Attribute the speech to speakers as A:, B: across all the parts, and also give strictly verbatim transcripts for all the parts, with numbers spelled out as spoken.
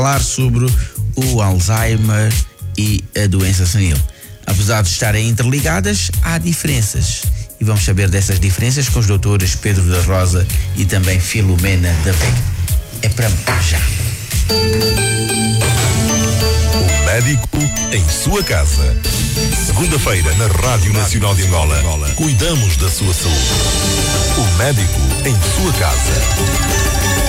A: falar sobre o Alzheimer e a doença senil. Apesar de estarem interligadas, há diferenças. E vamos saber dessas diferenças com os doutores Pedro da Rosa e também Filomena da Veiga. É para já.
B: O médico em sua casa. Segunda-feira na Rádio Nacional de Angola. Cuidamos da sua saúde. O médico em sua casa.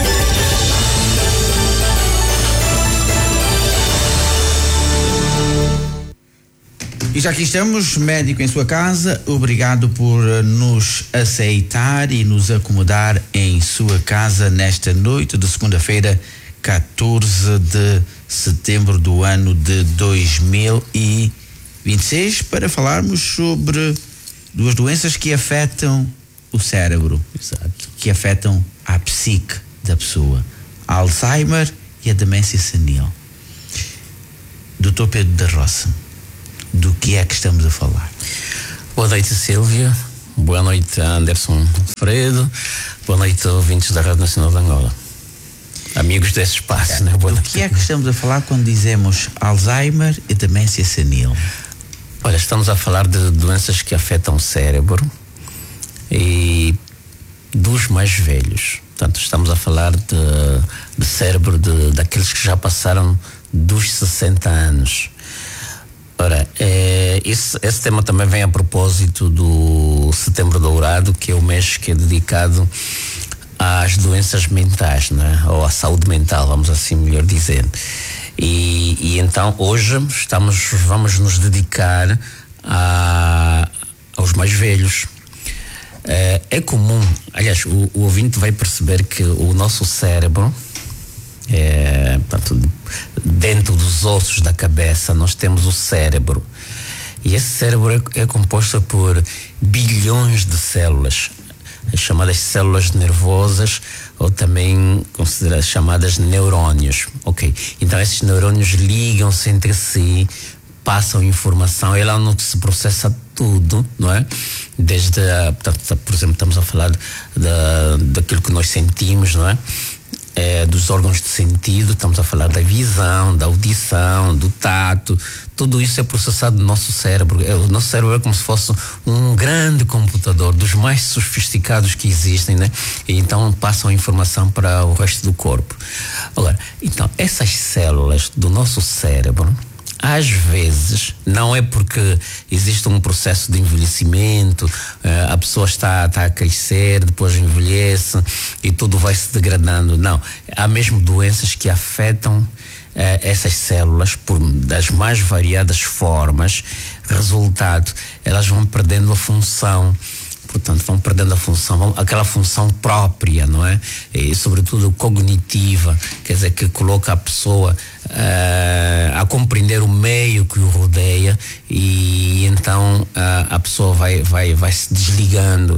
A: E já aqui estamos, médico em sua casa, obrigado por nos aceitar e nos acomodar em sua casa nesta noite de segunda-feira, catorze de setembro do ano de dois mil e vinte e seis, para falarmos sobre duas doenças que afetam o cérebro, exato, que afetam a psique da pessoa, a Alzheimer e a demência senil. doutor Pedro da Rosa, do que é que estamos a falar?
C: Boa noite, Silvia. Boa noite, Anderson Fredo. Boa noite, ouvintes da Rádio Nacional de Angola. Amigos desse espaço, é, né? Boa
A: do
C: noite.
A: que é que estamos a falar quando dizemos Alzheimer e demência senil?
C: Olha, estamos a falar de doenças que afetam o cérebro e dos mais velhos. Portanto, estamos a falar de, de cérebro de, daqueles que já passaram dos sessenta anos. Ora, é, esse, esse tema também vem a propósito do Setembro Dourado, que é o mês que é dedicado às doenças mentais, né? Ou à saúde mental, vamos assim melhor dizer. E, e então hoje estamos, vamos nos dedicar a, aos mais velhos. É, é comum, aliás, o, o ouvinte vai perceber que o nosso cérebro, É, portanto, dentro dos ossos da cabeça nós temos o cérebro, e esse cérebro é, é composto por bilhões de células, as chamadas células nervosas, ou também consideradas chamadas neurônios. Ok, então esses neurônios ligam-se entre si, passam informação, e lá não se processa tudo, não é? Desde, a, portanto, por exemplo, estamos a falar da, daquilo que nós sentimos, não é? É, dos órgãos de sentido, estamos a falar da visão, da audição, do tato, tudo isso é processado no nosso cérebro. É, o nosso cérebro é como se fosse um grande computador, dos mais sofisticados que existem, né? E então passam a informação para o resto do corpo. Agora, então, essas células do nosso cérebro, às vezes, não é porque existe um processo de envelhecimento, a pessoa está, está a crescer, depois envelhece e tudo vai se degradando. Não, há mesmo doenças que afetam eh, essas células por das mais variadas formas. Resultado, elas vão perdendo a função. Portanto, vão perdendo a função, vão, aquela função própria, não é? E sobretudo cognitiva, quer dizer, que coloca a pessoa uh, a compreender o meio que o rodeia, e então uh, a pessoa vai, vai, vai se desligando.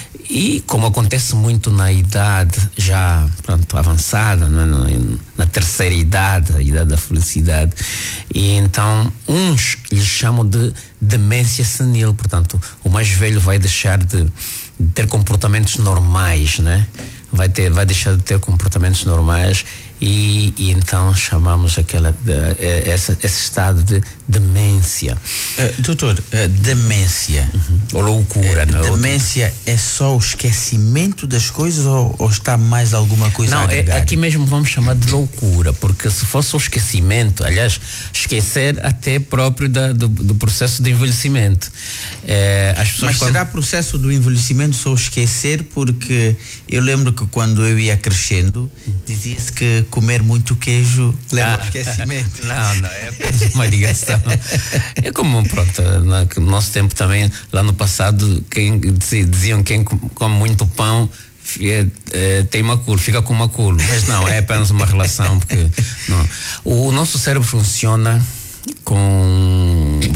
C: E como acontece muito na idade já, pronto, avançada, né? Na terceira idade, a idade da felicidade, e então uns lhes chamam de demência senil. Portanto, o mais velho vai deixar de, de ter comportamentos normais, né? Vai ter, vai deixar de ter comportamentos normais, e, e então chamamos aquela de, essa, esse estado de demência.
A: Uh, doutor, uh, demência,
C: uhum. Ou loucura,
A: uh,
C: não é?
A: Demência é só o esquecimento das coisas, ou, ou está mais alguma coisa
C: não,
A: a agregar?
C: É, aqui mesmo vamos chamar de loucura, porque se fosse o esquecimento, aliás, esquecer até próprio da, do, do processo de envelhecimento. É, as pessoas
A: Mas
C: quando...
A: será processo do envelhecimento só esquecer? Porque eu lembro que quando eu ia crescendo, dizia-se que comer muito queijo leva ao esquecimento.
C: Não, não, é uma ligação. É como, pronto, no nosso tempo também, lá no passado, quem diziam quem come muito pão é, é, tem maculo, fica com maculo, mas não, é apenas uma relação, porque não. O nosso cérebro funciona com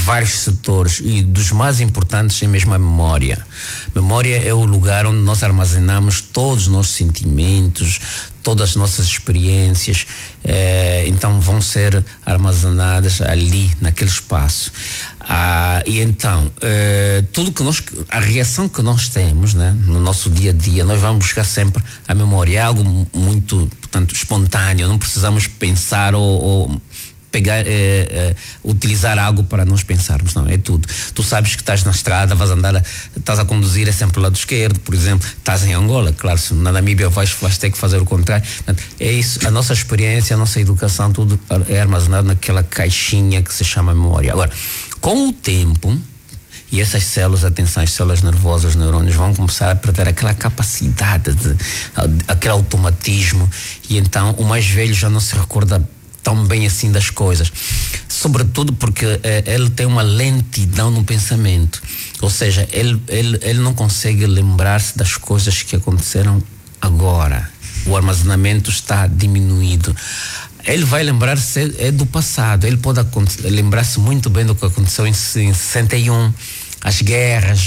C: vários setores, e dos mais importantes é mesmo a memória. Memória é o lugar onde nós armazenamos todos os nossos sentimentos, todas as nossas experiências, eh, então vão ser armazenadas ali, naquele espaço. Ah, e então, eh, tudo que nós, a reação que nós temos, né, no nosso dia a dia, nós vamos buscar sempre a memória. É algo muito, portanto, espontâneo, não precisamos pensar ou, ou pegar, eh, eh, utilizar algo para nós pensarmos, não, é tudo. Tu sabes que estás na estrada, vais andar, estás a conduzir é sempre o lado esquerdo, por exemplo, estás em Angola, claro, se na Namíbia vais, vais ter que fazer o contrário. É isso, a nossa experiência, a nossa educação, tudo é armazenado naquela caixinha que se chama memória. Agora, com o tempo, e essas células, atenção, as células nervosas, os neurônios vão começar a perder aquela capacidade, de, aquele automatismo, e então o mais velho já não se recorda tão bem assim das coisas, sobretudo porque eh, ele tem uma lentidão no pensamento, ou seja, ele, ele, ele não consegue lembrar-se das coisas que aconteceram agora, o armazenamento está diminuído. Ele vai lembrar-se é do passado, ele pode lembrar-se muito bem do que aconteceu em, em sessenta e um, as guerras,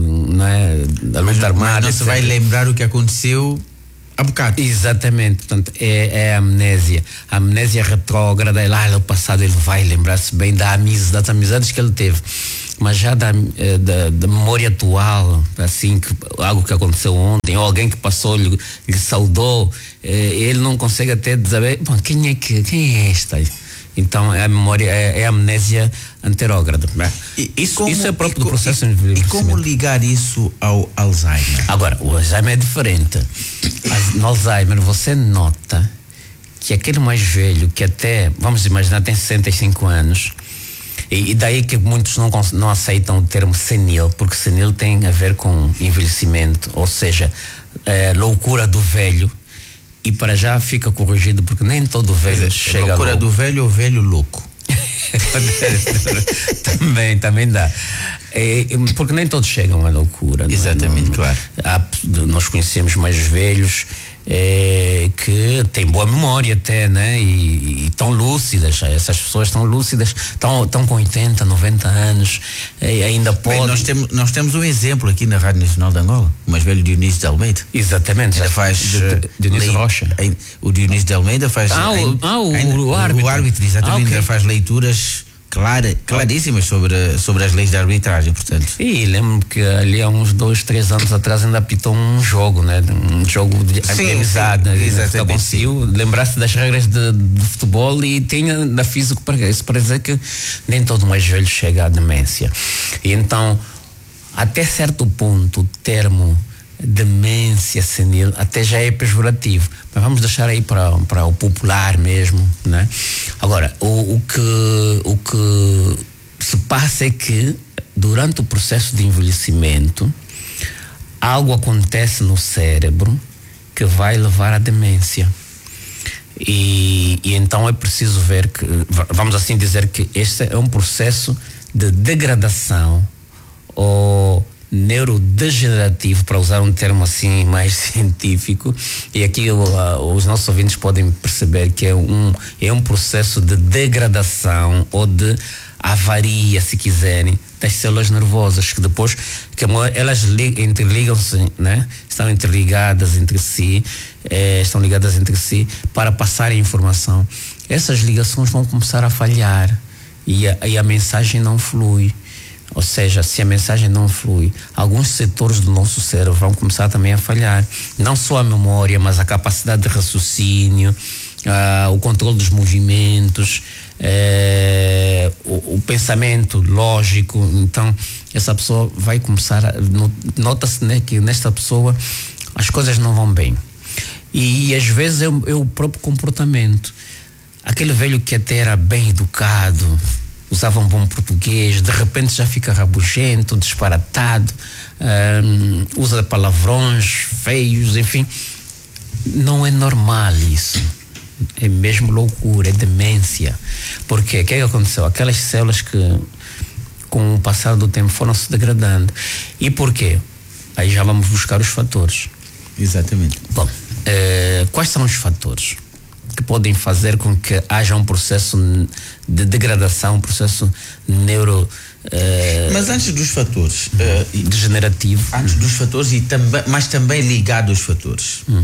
C: né, da luta armada.
A: Não se vai lembrar o que aconteceu há bocado.
C: Exatamente, portanto, é, é a amnésia. A amnésia retrógrada, lá no passado ele vai lembrar-se bem da amizade, das amizades que ele teve. Mas já da, da, da memória atual, assim, que, algo que aconteceu ontem, ou alguém que passou, lhe, lhe saudou, eh, ele não consegue até dizer, bom, quem é que, quem é esta? Então é a memória, é, é a amnésia anterógrada.
A: E,
C: isso,
A: como,
C: isso é próprio
A: e,
C: do processo de
A: e,
C: envelhecimento.
A: E como ligar isso ao Alzheimer?
C: Agora, o Alzheimer é diferente. No Alzheimer você nota que aquele mais velho, que até, vamos imaginar, tem sessenta e cinco anos, e, e daí que muitos não, não aceitam o termo senil, porque senil tem a ver com envelhecimento, ou seja, é, loucura do velho. E para já fica corrigido, porque nem todo velho é, chega a
A: loucura do velho ou velho louco.
C: também, também dá. É, porque nem todos chegam à loucura.
A: Exatamente, não, claro.
C: Há, nós conhecemos mais velhos é, que têm boa memória até, né? E estão lúcidas. Essas pessoas estão lúcidas, estão com oitenta, noventa anos, e ainda podem.
A: Nós temos, nós temos um exemplo aqui na Rádio Nacional de Angola, o mais velho Dionísio de Almeida.
C: Exatamente.
A: Já faz.
C: Dionísio Rocha.
A: O Dionísio de Almeida faz.
C: Ah, o,
A: ainda,
C: ah, o,
A: ainda,
C: o árbitro.
A: O árbitro, exatamente. Ah, okay. Já faz leituras clara, claríssimas sobre, sobre as leis da arbitragem, portanto.
C: E lembro que ali há uns dois, três anos atrás ainda apitou um jogo, né? Um jogo de amizade, né? Exatamente. Conseguiu lembrar-se das regras de, de futebol e tinha da físico para isso, para dizer que nem todo mais velho chega à demência. E então, até certo ponto, o termo demência senil até já é pejorativo, mas vamos deixar aí para para o popular mesmo, né? Agora, o, o que o que se passa é que durante o processo de envelhecimento algo acontece no cérebro que vai levar à demência. E, e então é preciso ver que, vamos assim dizer que este é um processo de degradação ou neurodegenerativo, para usar um termo assim mais científico, e aqui uh, os nossos ouvintes podem perceber que é um, é um processo de degradação ou de avaria, se quiserem, das células nervosas, que depois que elas interligam-se, né? Estão interligadas entre si, eh, estão ligadas entre si para passarem informação. Essas ligações vão começar a falhar e a, e a mensagem não flui. Ou seja, se a mensagem não flui, alguns setores do nosso cérebro vão começar também a falhar. Não só a memória, mas a capacidade de raciocínio, uh, o controle dos movimentos, uh, o, o pensamento lógico. Então, essa pessoa vai começar a... Nota-se, né, que nesta pessoa as coisas não vão bem. E, e às vezes é o, é o próprio comportamento. Aquele velho que até era bem educado, usava um bom português, de repente já fica rabugento, disparatado, um, usa palavrões feios, enfim. Não é normal isso. É mesmo loucura, é demência. Porque o que é que aconteceu? Aquelas células que com o passar do tempo foram se degradando. E por quê? Aí já vamos buscar os fatores.
A: Exatamente.
C: Bom, eh, quais são os fatores que podem fazer com que haja um processo de degradação, um processo neuro... Uh,
A: mas antes dos fatores... Uh,
C: degenerativo.
A: Antes dos fatores, e também, mas também ligado aos fatores. Uhum.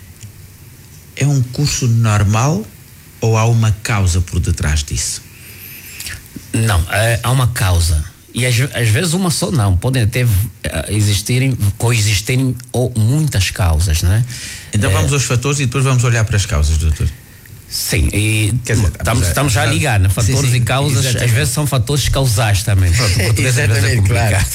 A: É um curso normal ou há uma causa por detrás disso?
C: Não, é, há uma causa. E às, às vezes uma só não. Podem até existirem, coexistirem ou muitas causas, não é?
A: Então é, vamos aos fatores e depois vamos olhar para as causas, doutor.
C: Sim, e quer dizer, estamos, estamos já a ligar, né? Fatores sim, sim, e causas, exatamente. Às vezes são fatores causais também. Pronto, o português às vezes é complicado.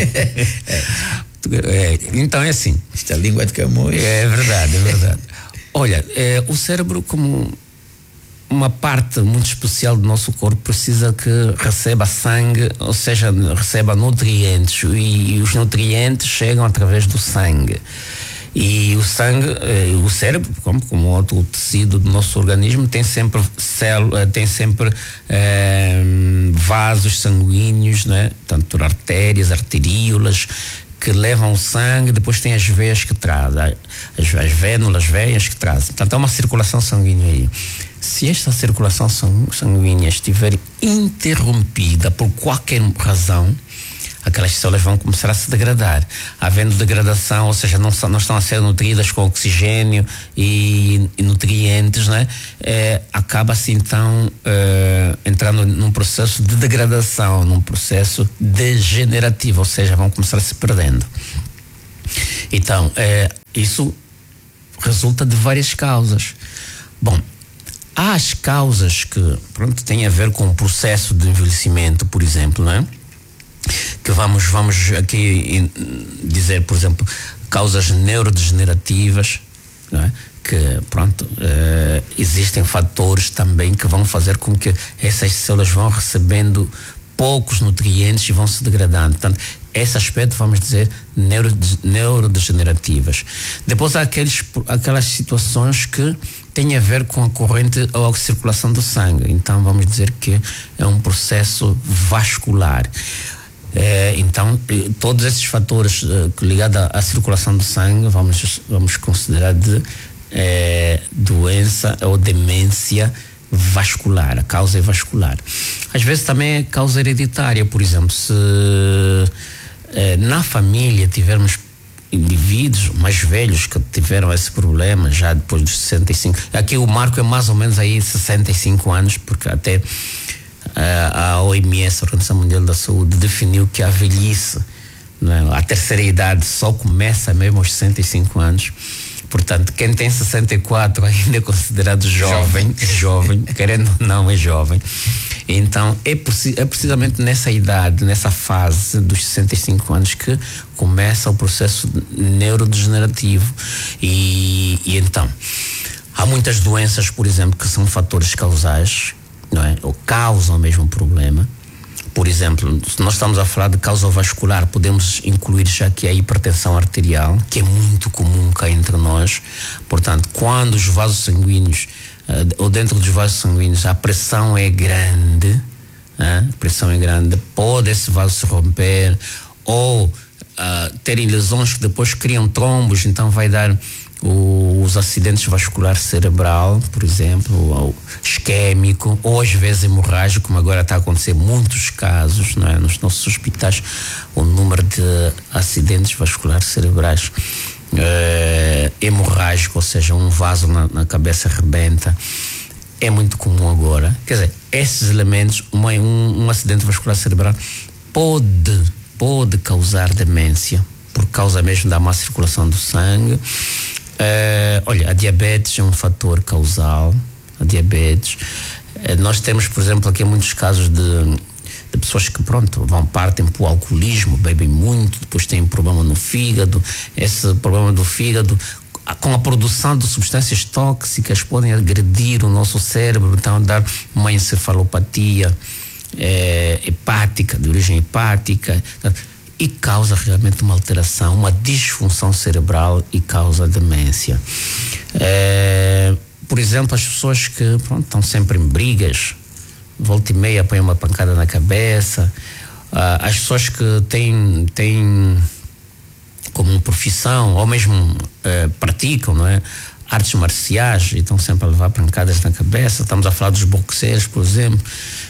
C: Claro. é, então é assim.
A: Isto é a língua de Camões.
C: É verdade, é verdade. Olha, é, o cérebro, como uma parte muito especial do nosso corpo, precisa que receba sangue, ou seja, receba nutrientes, e, e os nutrientes chegam através do sangue. E o sangue, eh, o cérebro, como, como outro tecido do nosso organismo, tem sempre células, tem sempre eh, vasos sanguíneos, né? Tanto artérias, arteríolas, que levam o sangue, depois tem as veias que trazem, as, as vénulas, veias que trazem. Portanto, há uma circulação sanguínea aí. Se esta circulação sanguínea estiver interrompida por qualquer razão, aquelas células vão começar a se degradar. Havendo degradação, ou seja, não, não estão a ser nutridas com oxigênio e, e nutrientes, né? É, acaba-se então é, entrando num processo de degradação, num processo degenerativo, ou seja, vão começar a se perdendo. Então, é, isso resulta de várias causas. Bom, há as causas que, pronto, têm a ver com o processo de envelhecimento, por exemplo, né? Que vamos, vamos aqui dizer, por exemplo, causas neurodegenerativas, não é? Que, pronto, eh, existem fatores também que vão fazer com que essas células vão recebendo poucos nutrientes e vão se degradando. Portanto, esse aspecto, vamos dizer, neuro, neurodegenerativas. Depois há aqueles, aquelas situações que têm a ver com a corrente ou a circulação do sangue. Então, vamos dizer que é um processo vascular. É, então, todos esses fatores uh, ligados à, à circulação do sangue vamos, vamos considerar de é, doença ou demência vascular. A causa é vascular. Às vezes também é causa hereditária. Por exemplo, se é, na família tivermos indivíduos mais velhos que tiveram esse problema já depois dos sessenta e cinco, aqui o marco é mais ou menos aí sessenta e cinco anos, porque até a O M S, a Organização Mundial da Saúde, definiu que a velhice, né, a terceira idade só começa mesmo aos sessenta e cinco anos. Portanto, quem tem sessenta e quatro ainda é considerado jovem, jovem, jovem querendo ou não, é jovem. Então, é, é precisamente nessa idade, nessa fase dos sessenta e cinco anos que começa o processo neurodegenerativo. E, e então, há muitas doenças, por exemplo, que são fatores causais, não é? Ou causam o mesmo problema. Por exemplo, se nós estamos a falar de causa vascular, podemos incluir já aqui a hipertensão arterial, que é muito comum cá entre nós. Portanto, quando os vasos sanguíneos, uh, ou dentro dos vasos sanguíneos, a pressão é grande, uh, a pressão é grande, pode esse vaso se romper, ou uh, terem lesões que depois criam trombos, então vai dar O, os acidentes vasculares cerebral, por exemplo, ou isquémico, ou às vezes hemorrágico, como agora está a acontecer muitos casos, não é? Nos nossos hospitais, o número de acidentes vasculares cerebrais é, hemorrágico, ou seja, um vaso na, na cabeça rebenta, é muito comum agora. Quer dizer, esses elementos, uma, um, um acidente vascular cerebral pode, pode causar demência, por causa mesmo da má circulação do sangue. Uh, olha, a diabetes é um fator causal, a diabetes. Uh, nós temos, por exemplo, aqui muitos casos de, de pessoas que, pronto, vão, partem para o alcoolismo, bebem muito, depois têm problema no fígado. Esse problema do fígado, com a produção de substâncias tóxicas, podem agredir o nosso cérebro, então dar uma encefalopatia é, hepática, de origem hepática, e causa realmente uma alteração, uma disfunção cerebral e causa demência. É, por exemplo, as pessoas que, pronto, estão sempre em brigas, volta e meia põem uma pancada na cabeça, ah, as pessoas que têm, têm como profissão, ou mesmo eh, praticam, não é? artes marciais e estão sempre a levar pancadas na cabeça. Estamos a falar dos boxeiros, por exemplo,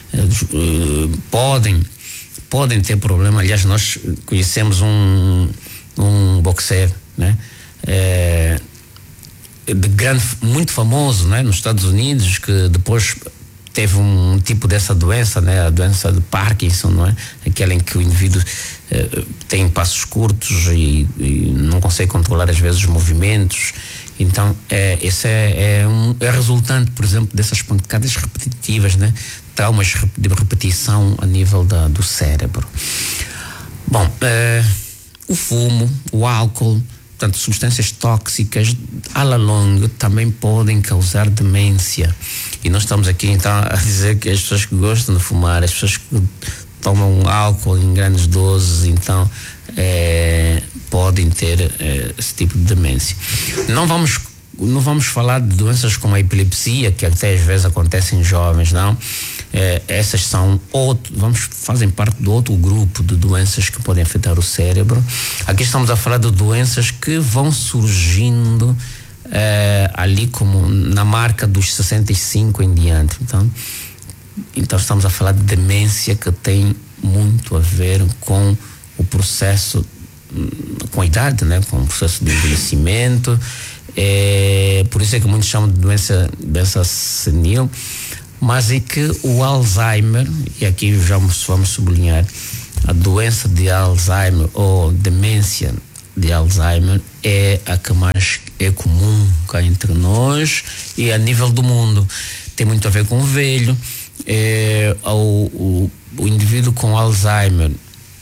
C: uh, podem podem ter problema. Aliás, nós conhecemos um um boxeiro, né? É, de grande, muito famoso, né? Nos Estados Unidos, que depois teve um tipo dessa doença, né? A doença de Parkinson, não é? Aquela em que o indivíduo eh, tem passos curtos e, e não consegue controlar às vezes os movimentos. Então, é, esse é, é, um, é resultante, por exemplo, dessas pancadas repetitivas, né? Traumas de repetição a nível da, do cérebro. Bom, eh, o fumo, o álcool, portanto, substâncias tóxicas à la longa também podem causar demência. E nós estamos aqui então a dizer que as pessoas que gostam de fumar, as pessoas que tomam álcool em grandes doses, então é, podem ter é, esse tipo de demência. Não vamos, não vamos falar de doenças como a epilepsia, que até às vezes acontecem em jovens, não. É, essas são outro, vamos, fazem parte do outro grupo de doenças que podem afetar o cérebro. Aqui estamos a falar de doenças que vão surgindo é, ali como na marca dos sessenta e cinco em diante. Então, então estamos a falar de demência que tem muito a ver com o processo, com a idade, né? Com o processo de envelhecimento. É, por isso é que muitos chamam de doença, doença senil. Mas é que o Alzheimer, e aqui já vamos sublinhar, a doença de Alzheimer ou demência de Alzheimer é a que mais é comum cá entre nós e a nível do mundo. Tem muito a ver com o velho. É, o, o, o indivíduo com Alzheimer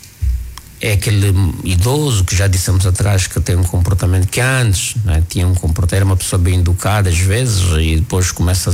C: é aquele idoso que já dissemos atrás que tem um comportamento que antes, né, tinha um comportamento, era uma pessoa bem educada às vezes e depois começa a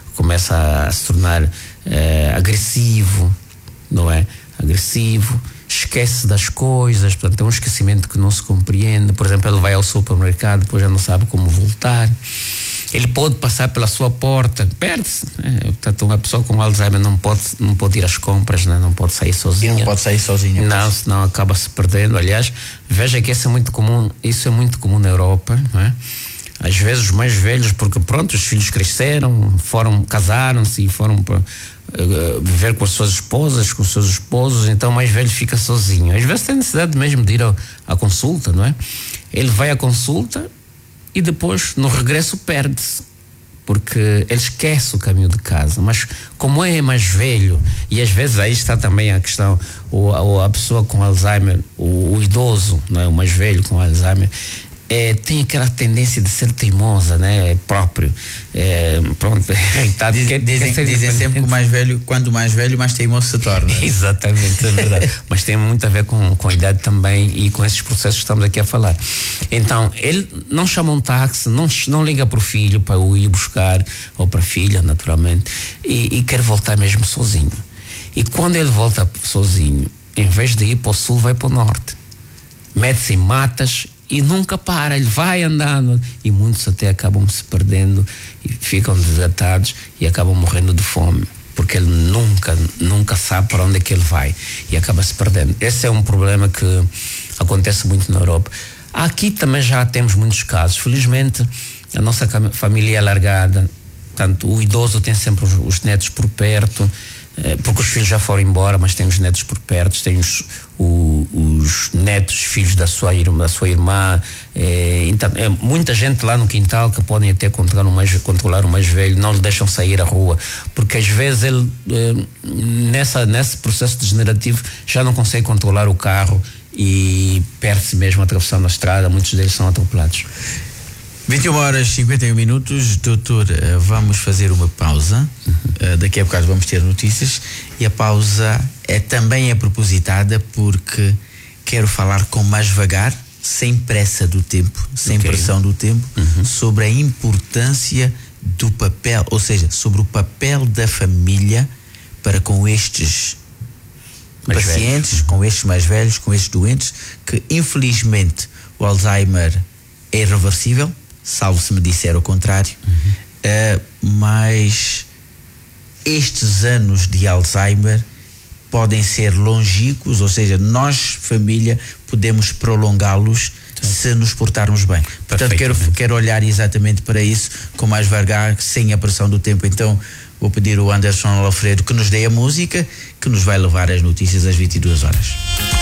C: começa a se tornar eh, agressivo, não é? Agressivo, esquece das coisas, portanto, é um esquecimento que não se compreende. Por exemplo, ele vai ao supermercado, depois já não sabe como voltar. Ele pode passar pela sua porta, perde-se. Né? Portanto, uma pessoa com Alzheimer não pode, não pode ir às compras, né? Não pode sair sozinha.
A: E não pode sair sozinha.
C: Não, senão acaba se perdendo. Aliás, veja que isso é muito comum, isso é muito comum na Europa, não é? Às vezes os mais velhos, porque pronto, os filhos cresceram, foram, casaram-se e foram para uh, viver com as suas esposas, com os seus esposos, então o mais velho fica sozinho. Às vezes tem necessidade mesmo de ir ao, à consulta, não é? Ele vai à consulta e depois no regresso perde-se, porque ele esquece o caminho de casa. Mas como é mais velho, e às vezes aí está também a questão, ou, a pessoa com Alzheimer, o, o idoso, não é? O mais velho com Alzheimer, É, tem aquela tendência de ser teimosa, né? É próprio. É, pronto, irritado.
A: Diz,
C: quer,
A: dizem
C: quer
A: dizem sempre que o mais velho, quando mais velho, mais teimoso se torna.
C: Exatamente, é verdade. Mas tem muito a ver com, com a idade também e com esses processos que estamos aqui a falar. Então, ele não chama um táxi, não, não liga para o filho para o ir buscar, ou para a filha, naturalmente, e, e quer voltar mesmo sozinho. E quando ele volta sozinho, em vez de ir para o sul, vai para o norte. Mete-se em matas e nunca para, ele vai andando e muitos até acabam se perdendo e ficam desidratados e acabam morrendo de fome, porque ele nunca, nunca sabe para onde é que ele vai e acaba se perdendo. Esse é um problema que acontece muito na Europa. Aqui também já temos muitos casos, felizmente a nossa família é alargada, portanto o idoso tem sempre os, os netos por perto, porque os filhos já foram embora, mas tem os netos por perto, tem os, o, os netos, filhos da sua irmã, da sua irmã é, então, é muita gente lá no quintal que podem até controlar o mais, controlar o mais velho, não lhe deixam sair à rua, porque às vezes ele é, nessa, nesse processo degenerativo já não consegue controlar o carro e perde-se mesmo atravessando a estrada, muitos deles são atropelados.
A: vinte e uma horas e cinquenta e um minutos, doutor, vamos fazer uma pausa. Uhum. Daqui a bocado vamos ter notícias e a pausa é também é propositada porque quero falar com mais vagar, sem pressa do tempo, sem okay. pressão do tempo, uhum. sobre a importância do papel, ou seja, sobre o papel da família para com estes mais pacientes, velhos. com estes mais velhos, com estes doentes, que infelizmente o Alzheimer é irreversível, salvo se me disser o contrário, uhum. uh, mas estes anos de Alzheimer podem ser longínquos, ou seja, nós, família, podemos prolongá-los se nos portarmos bem. Portanto, quero, quero olhar exatamente para isso com mais vagar, sem a pressão do tempo. Então, vou pedir ao Anderson Alfredo que nos dê a música que nos vai levar às notícias às vinte e duas horas.